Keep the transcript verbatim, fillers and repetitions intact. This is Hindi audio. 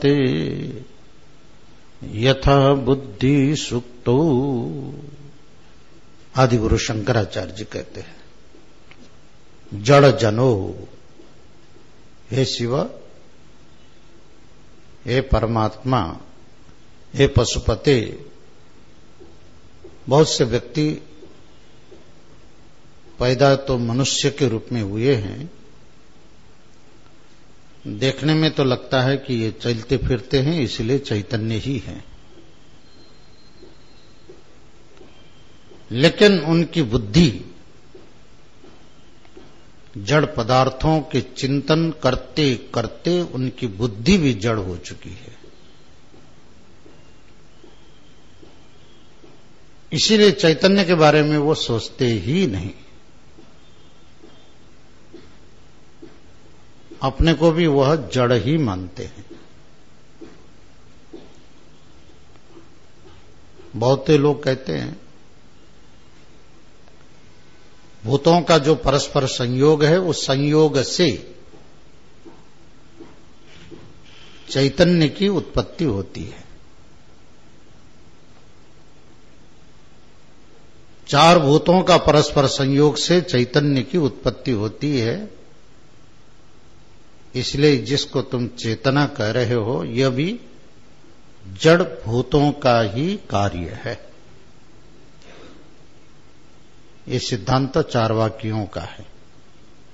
पशुपते यथा बुद्धि सुक्तो। आदि गुरु शंकराचार्य जी कहते हैं, जड़ जनो, हे शिव, हे परमात्मा, हे पशुपते। बहुत से व्यक्ति पैदा तो मनुष्य के रूप में हुए हैं, देखने में तो लगता है कि ये चलते फिरते हैं, इसलिए चैतन्य ही हैं, लेकिन उनकी बुद्धि जड़ पदार्थों के चिंतन करते करते उनकी बुद्धि भी जड़ हो चुकी है। इसीलिए चैतन्य के बारे में वो सोचते ही नहीं। अपने को भी वह जड़ ही मानते हैं। बहुत से लोग कहते हैं भूतों का जो परस्पर संयोग है, उस संयोग से चैतन्य की उत्पत्ति होती है। चार भूतों का परस्पर संयोग से चैतन्य की उत्पत्ति होती है। इसलिए जिसको तुम चेतना कह रहे हो, यह भी जड़ भूतों का ही कार्य है। ये सिद्धांत चारवाकियों का है।